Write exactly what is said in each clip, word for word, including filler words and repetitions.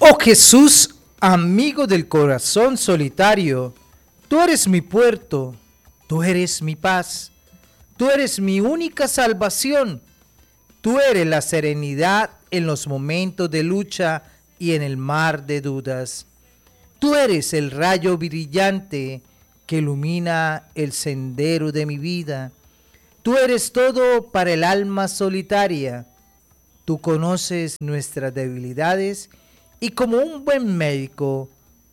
Oh Jesús, amigo del corazón solitario, tú eres mi puerto, tú eres mi paz, tú eres mi única salvación, tú eres la serenidad en los momentos de lucha y en el mar de dudas. Tú eres el rayo brillante que ilumina el sendero de mi vida. Tú eres todo para el alma solitaria. Tú conoces nuestras debilidades y como un buen médico,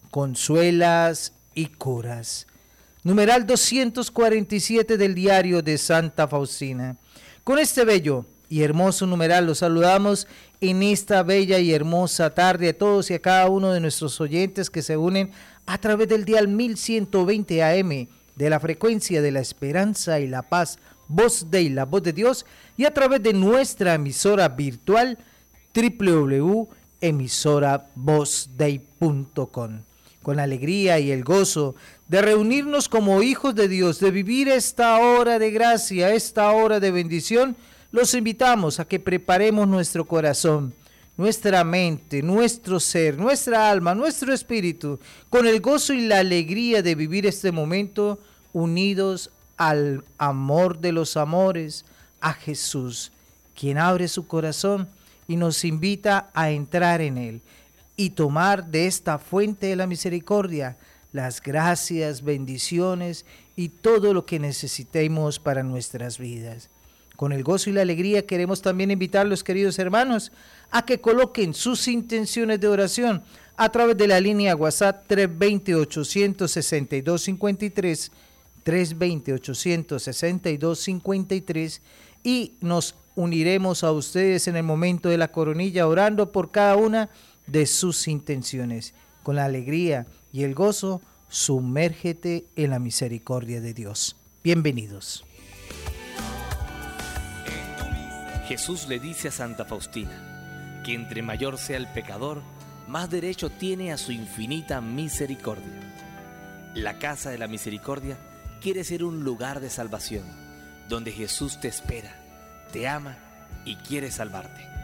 consuelas y curas. Numeral doscientos cuarenta y siete del diario de Santa Faustina. Con este bello y hermoso numeral los saludamos en esta bella y hermosa tarde a todos y a cada uno de nuestros oyentes que se unen a través del dial mil ciento veinte A M de la frecuencia de la esperanza y la paz, Voz de la Voz de Dios, y a través de nuestra emisora virtual doble u doble u doble u punto emisora voz dei punto com. Con la alegría y el gozo de reunirnos como hijos de Dios, de vivir esta hora de gracia, esta hora de bendición, los invitamos a que preparemos nuestro corazón, nuestra mente, nuestro ser, nuestra alma, nuestro espíritu, con el gozo y la alegría de vivir este momento unidos al amor de los amores, a Jesús, quien abre su corazón y nos invita a entrar en él y tomar de esta fuente de la misericordia las gracias, bendiciones y todo lo que necesitemos para nuestras vidas. Con el gozo y la alegría queremos también invitarlos, queridos hermanos, a que coloquen sus intenciones de oración a través de la línea WhatsApp tres dos cero, ocho seis dos, cinco tres, tres dos cero, ocho seis dos, cinco tres, y nos uniremos a ustedes en el momento de la coronilla orando por cada una de sus intenciones. Con la alegría y el gozo, sumérgete en la misericordia de Dios. Bienvenidos. Jesús le dice a Santa Faustina que entre mayor sea el pecador, más derecho tiene a su infinita misericordia. La Casa de la Misericordia quiere ser un lugar de salvación, donde Jesús te espera, te ama y quiere salvarte.